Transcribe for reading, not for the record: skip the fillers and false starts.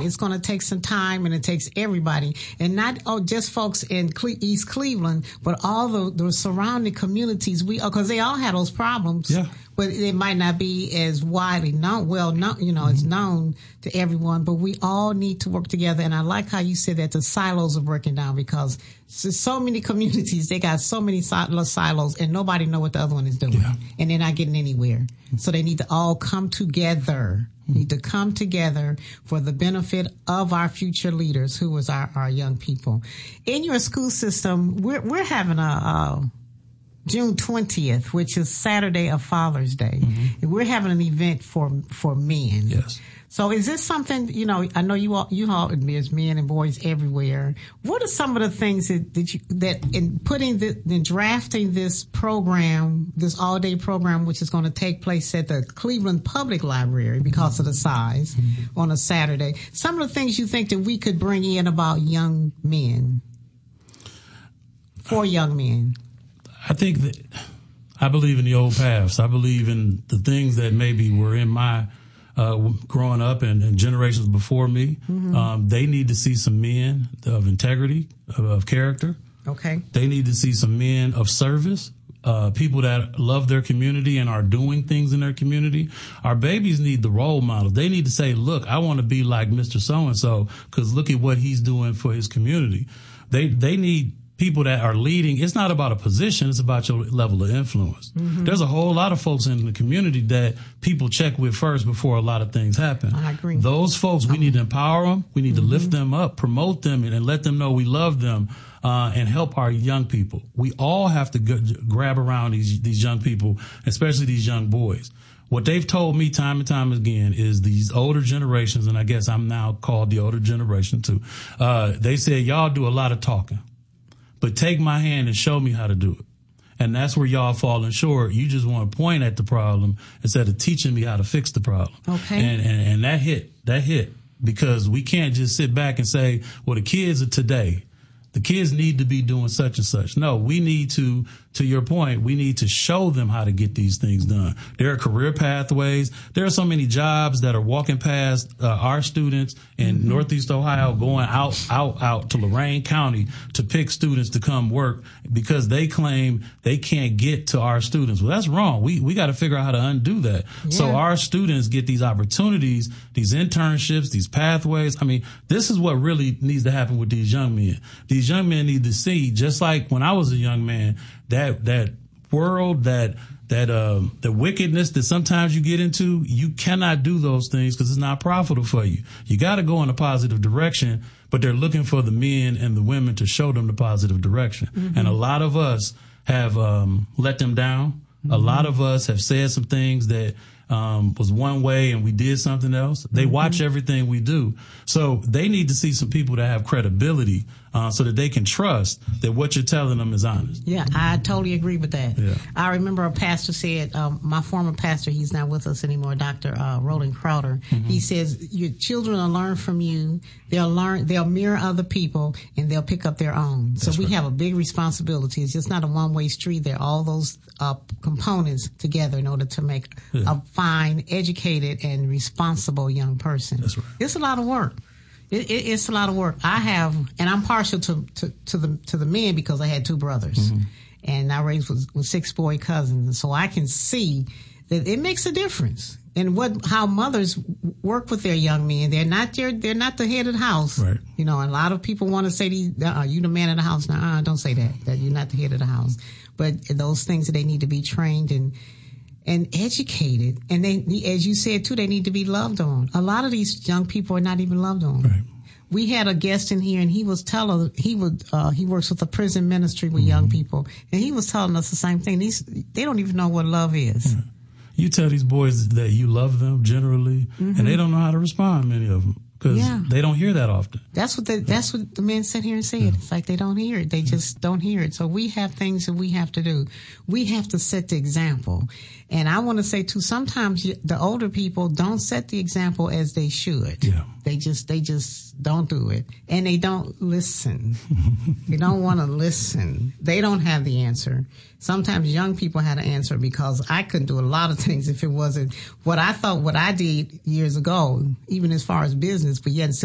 It's going to take some time, and it takes everybody, and not just folks in East Cleveland, but all the surrounding communities. Because they all have those problems. Yeah. But it might not be as widely known. It's known to everyone, but we all need to work together. And I like how you said that the silos are breaking down, because so many communities, they got so many silos, and nobody know what the other one is doing. Yeah. And they're not getting anywhere. So they need to all come together. Need to come together for the benefit of our future leaders, who is our young people. In your school system, we're having a June 20th, which is Saturday of Father's Day. And we're having an event for men. Yes. So is this something, I know you all, there's men and boys everywhere. What are some of the things that in putting in drafting this program, this all day program, which is going to take place at the Cleveland Public Library because of the size on a Saturday, some of the things you think that we could bring in about young men, for young men? I think that I believe in the old paths. I believe in the things that maybe were in my growing up and generations before me. They need to see some men of integrity, of character. Okay. They need to see some men of service, people that love their community and are doing things in their community. Our babies need the role model. They need to say, look, I want to be like Mr. So-and-so because look at what he's doing for his community. They need people that are leading. It's not about a position. It's about your level of influence. There's a whole lot of folks in the community that people check with first before a lot of things happen. I agree. Those folks, we need to empower them. We need to lift them up, promote them, and let them know we love them, and help our young people. We all have to grab around these young people, especially these young boys. What they've told me time and time again is these older generations, and I guess I'm now called the older generation too. They said, y'all do a lot of talking, but take my hand and show me how to do it. And that's where y'all falling short. You just want to point at the problem instead of teaching me how to fix the problem. Okay. And that hit because we can't just sit back and say, well, the kids of today, the kids need to be doing such and such. No, we need to your point, we need to show them how to get these things done. There are career pathways. There are so many jobs that are walking past our students in Northeast Ohio, going out to Lorain County to pick students to come work because they claim they can't get to our students. Well, that's wrong. We got to figure out how to undo that. Yeah. So our students get these opportunities, these internships, these pathways. I mean, this is what really needs to happen with these young men. These young men need to see, just like when I was a young man, that world, the wickedness that sometimes you get into, you cannot do those things because it's not profitable for you. You got to go in a positive direction, but they're looking for the men and the women to show them the positive direction. And a lot of us have let them down. A lot of us have said some things that was one way and we did something else. They watch everything we do. So they need to see some people that have credibility so that they can trust that what you're telling them is honest. Yeah, I totally agree with that. Yeah. I remember a pastor said, my former pastor, he's not with us anymore, Dr. Roland Crowder, he says, your children will learn from you, they'll mirror other people, and they'll pick up their own. So we have a big responsibility. It's just not a one-way street. There are all those components together in order to make a fine, educated, and responsible young person. That's right. It's a lot of work. It's a lot of work. And I'm partial to the men because I had two brothers, and I raised with 6 boy cousins, so I can see that it makes a difference. And how mothers work with their young men. They're not the head of the house. Right. And a lot of people want to say, you the man of the house. Now, don't say that you're not the head of the house. But those things that they need to be trained and educated. And they, as you said too, they need to be loved on. A lot of these young people are not even loved on. Right. We had a guest in here, and he was telling, he works with a prison ministry with young people, and he was telling us the same thing. They don't even know what love is. Yeah. You tell these boys that you love them generally, and they don't know how to respond, many of them, because they don't hear that often. That's what the men sit here and say. It's like they don't hear it. They just don't hear it. So we have things that we have to do. We have to set the example. And I want to say too, sometimes the older people don't set the example as they should. Yeah. They just don't do it. And they don't listen. They don't want to listen. They don't have the answer. Sometimes young people had an answer because I couldn't do a lot of things if it wasn't what I thought what I did years ago, even as far as business, but yet